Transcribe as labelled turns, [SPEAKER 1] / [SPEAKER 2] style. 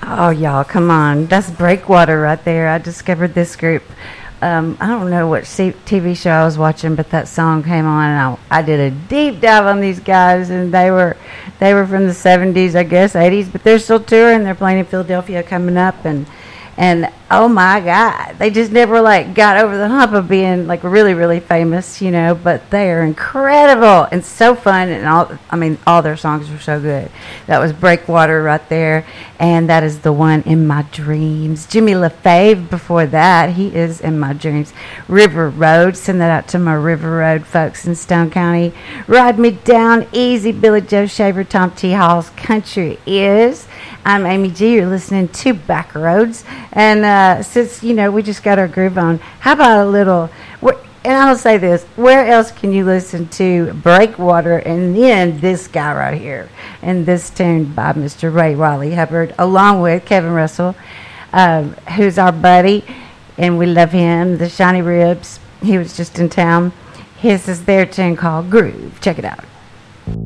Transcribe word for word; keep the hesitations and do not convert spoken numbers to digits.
[SPEAKER 1] Oh, y'all, come on. That's Breakwater right there. I discovered this group. Um, I don't know what C- T V show I was watching, but that song came on, and I, I did a deep dive on these guys, and they were they were from the seventies, I guess, eighties, but they're still touring. They're playing in Philadelphia coming up, and and oh my God, they just never like got over the hump of being like really, really famous, you know. But they are incredible and so fun, and all. I mean, all their songs are so good. That was Breakwater right there, and that is the one In My Dreams. Jimmy LaFave before that, he is In My Dreams. River Road, send that out to my River Road folks in Stone County. Ride Me Down Easy, Billy Joe Shaver, Tom T. Hall's Country Is. I'm Amy G. You're listening to Back Roads. And uh, since, you know, we just got our groove on, how about a little, and I'll say this, where else can you listen to Breakwater and then this guy right here, and this tune by Mister Ray Riley Hubbard, along with Kevin Russell, um, who's our buddy, and we love him, the Shiny Ribs. He was just in town. His is their tune called Groove. Check it out.